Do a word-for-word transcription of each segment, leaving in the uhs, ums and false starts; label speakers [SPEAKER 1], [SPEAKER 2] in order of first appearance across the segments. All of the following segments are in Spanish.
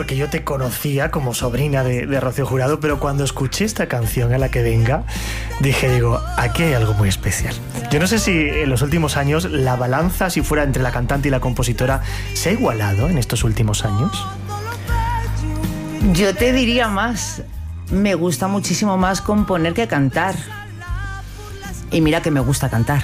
[SPEAKER 1] porque yo te conocía como sobrina de, de Rocío Jurado, pero cuando escuché esta canción, A la que venga, dije, digo, aquí hay algo muy especial. Yo no sé si en los últimos años la balanza, si fuera entre la cantante y la compositora, se ha igualado en estos últimos años.
[SPEAKER 2] Yo te diría más, me gusta muchísimo más componer que cantar. Y mira que me gusta cantar.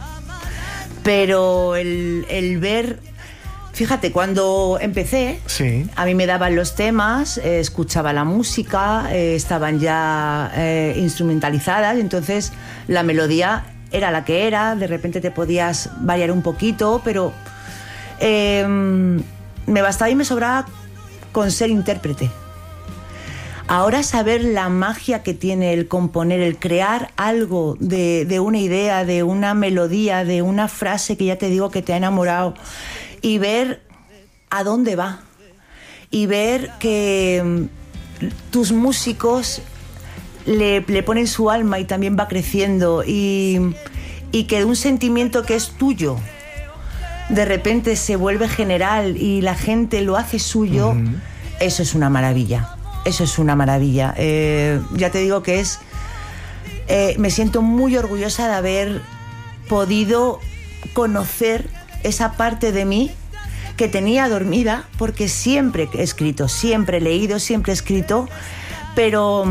[SPEAKER 2] Pero el, el ver... Fíjate, cuando empecé,
[SPEAKER 1] sí.
[SPEAKER 2] a mí me daban los temas, eh, escuchaba la música, eh, estaban ya eh, instrumentalizadas, entonces la melodía era la que era, de repente te podías variar un poquito, pero eh, me bastaba y me sobraba con ser intérprete. Ahora saber la magia que tiene el componer, el crear algo de, de una idea, de una melodía, de una frase que ya te digo que te ha enamorado, y ver a dónde va, y ver que tus músicos le, le ponen su alma y también va creciendo, y, y que un sentimiento que es tuyo de repente se vuelve general y la gente lo hace suyo, uh-huh. Eso es una maravilla, eso es una maravilla. Eh, ya te digo que es, eh, me siento muy orgullosa de haber podido conocer esa parte de mí que tenía dormida, porque siempre he escrito, siempre he leído, siempre he escrito, pero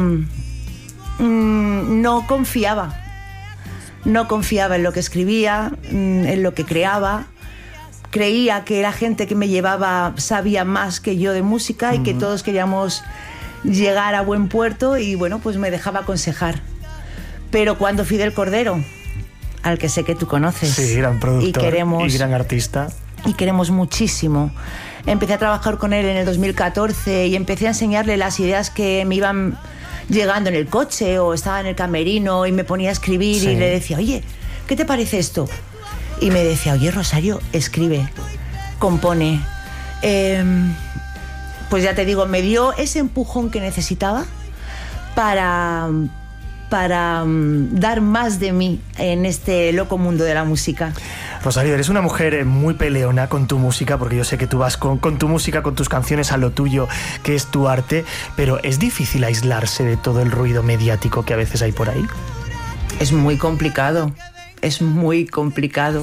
[SPEAKER 2] mmm, no confiaba, no confiaba en lo que escribía, mmm, en lo que creaba. Creía que la gente que me llevaba sabía más que yo de música, uh-huh. y que todos queríamos llegar a buen puerto, y bueno, pues me dejaba aconsejar. Pero cuando Fidel Cordero, al que sé que tú conoces,
[SPEAKER 1] sí, gran productor y, queremos, y gran artista,
[SPEAKER 2] y queremos muchísimo, empecé a trabajar con él en el dos mil catorce y empecé a enseñarle las ideas que me iban llegando en el coche o estaba en el camerino, y me ponía a escribir, sí. Y le decía, oye, ¿qué te parece esto? Y me decía, oye, Rosario, escribe, compone. Eh, pues ya te digo, me dio ese empujón que necesitaba para... para um, dar más de mí en este loco mundo de la música.
[SPEAKER 1] Rosario, eres una mujer muy peleona con tu música, porque yo sé que tú vas con, con tu música, con tus canciones, a lo tuyo, que es tu arte, pero ¿es difícil aislarse de todo el ruido mediático que a veces hay por ahí?
[SPEAKER 2] Es muy complicado, es muy complicado.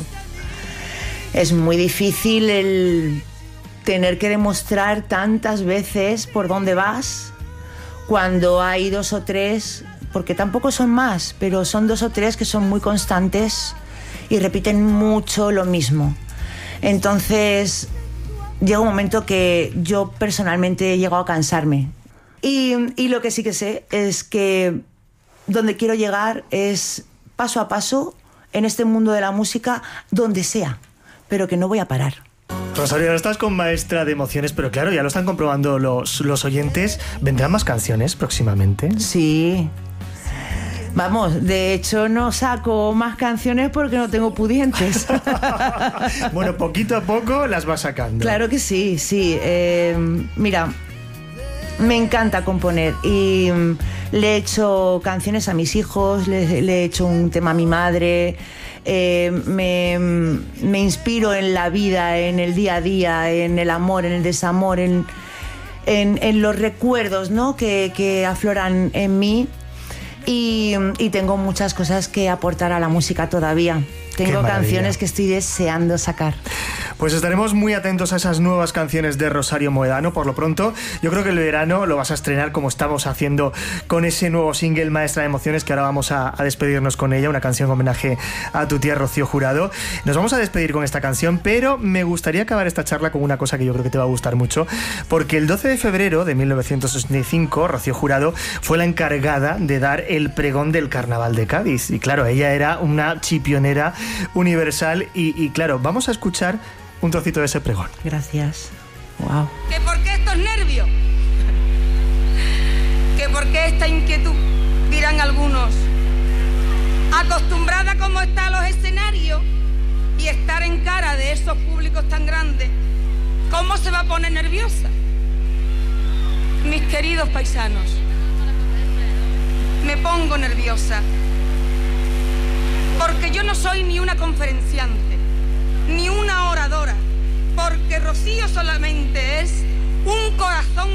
[SPEAKER 2] Es muy difícil el tener que demostrar tantas veces por dónde vas, cuando hay dos o tres... porque tampoco son más, pero son dos o tres que son muy constantes y repiten mucho lo mismo. Entonces llega un momento que yo personalmente he llegado a cansarme. Y, y lo que sí que sé es que donde quiero llegar es paso a paso en este mundo de la música, donde sea, pero que no voy a parar.
[SPEAKER 1] Rosario, ahora estás con Maestra de Emociones, pero claro, ya lo están comprobando los, los oyentes. ¿Vendrán más canciones próximamente?
[SPEAKER 2] Sí. Vamos, de hecho no saco más canciones porque no tengo pudientes.
[SPEAKER 1] Bueno, poquito a poco las vas sacando.
[SPEAKER 2] Claro que sí, sí. Eh, mira, me encanta componer y le he hecho canciones a mis hijos, le, le he hecho un tema a mi madre, eh, me, me inspiro en la vida, en el día a día, en el amor, en el desamor, en, en, en los recuerdos, ¿no? que, que afloran en mí. Y, y tengo muchas cosas que aportar a la música todavía. Tengo canciones que estoy deseando sacar.
[SPEAKER 1] Pues estaremos muy atentos a esas nuevas canciones de Rosario Moedano. Por lo pronto, yo creo que el verano lo vas a estrenar, como estamos haciendo con ese nuevo single, Maestra de Emociones, que ahora vamos a, a despedirnos con ella, una canción homenaje a tu tía Rocío Jurado. Nos vamos a despedir con esta canción, pero me gustaría acabar esta charla con una cosa que yo creo que te va a gustar mucho, porque el doce de febrero de mil novecientos sesenta y cinco, Rocío Jurado fue la encargada de dar el pregón del Carnaval de Cádiz. Y claro, ella era una chipionera universal y, y claro, vamos a escuchar un trocito de ese pregón.
[SPEAKER 2] Gracias. Wow.
[SPEAKER 3] ¿Que por qué estos nervios? ¿Que por qué esta inquietud? Dirán algunos. Acostumbrada como está a los escenarios y estar en cara de esos públicos tan grandes, ¿cómo se va a poner nerviosa? Mis queridos paisanos, me pongo nerviosa porque yo no soy ni una conferenciante, ni una oradora, porque Rocío solamente es un corazón